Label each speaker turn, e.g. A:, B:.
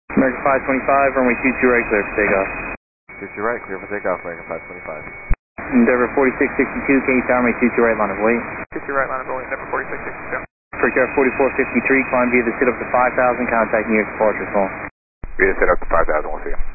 A: American 525, runway 22 right, clear for takeoff.
B: 22 right, clear for takeoff, American 525.
A: Endeavor 4662, can you tower me 22 right, line of weight?
C: 22 right, line of weight, Endeavor 4662.
A: Freaker 4453, climb via the sit up to 5,000, contacting you at departure phone.
C: Via sit up to 5,000, we'll see you.